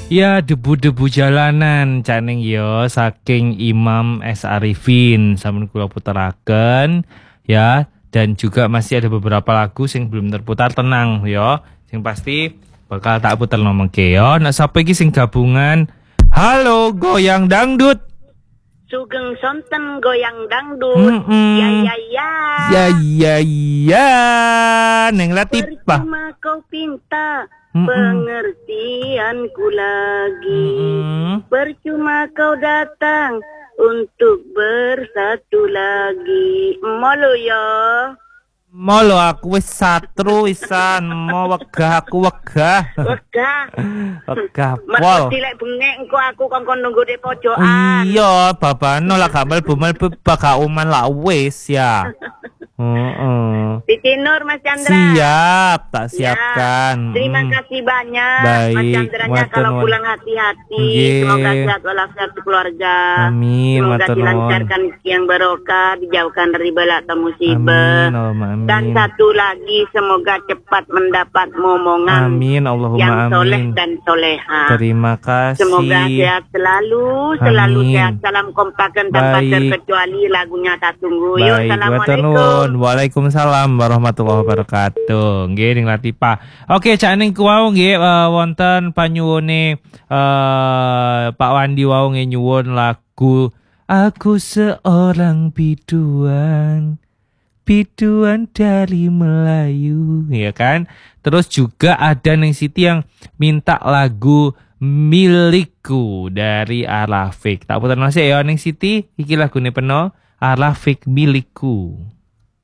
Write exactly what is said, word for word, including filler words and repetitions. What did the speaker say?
Ya, debu-debu jalanan caning yo saking Imam S Arifin sampun kula puteraken ya, dan juga masih ada beberapa lagu sing belum terputar. Tenang yo, sing pasti bakal tak puter nomengke yo. Nek sapa iki sing gabungan Halo Goyang Dangdut Sugeng Sonten Goyang Dangdut. Mm -mm. Ya ya ya. Ya ya ya. Neng Latifah. Percuma kau pinta Mm -mm. pengertianku lagi. Mm -mm. Percuma kau datang untuk bersatu lagi. Molo ya. Molo aku wis satru isan, mau wegah aku wegah. Wegah. Wegah Mas pol. dilek bengek engko aku kongkon nunggu di pojokan. Iya, babano lah gak mel bumel baka uman lah wis ya. Heeh. Siti Nur Mas Chandra. Siap, tak Ya, siapkan. terima Hmm. kasih banyak. Baik, Mas Chandranya matur kalau nuwun. pulang hati-hati. Nggih. Semoga sehat walafiat keluarga. Amin, Semoga matur nuwun. dilancarkan rezeki yang barokah, dijauhkan dari bala atau musibah. Amin, Allahumma amin. Dan satu lagi, semoga cepat mendapat momongan Amin, Allahumma yang soleh amin. dan soleha. Terima kasih. Semoga sehat selalu, selalu Amin. sehat. Salam kompakan tanpa Baik. terkecuali, lagunya tak tunggu. Yuk, Baik, matur assalamualaikum. nuwun. Waalaikumsalam warahmatullahi wabarakatuh. Nggih ning Latifah. Oke, cak ning kuwau nggih uh, wonten panyuwune uh, Pak Wandi wau nggih nyuwun lagu Aku Seorang Biduan. Biduan dari Melayu, ya kan? Terus juga ada Neng Siti yang minta lagu Milikku dari Arafik. Tak putar nasi ya Neng Siti, iki lagune peno Arafik Milikku.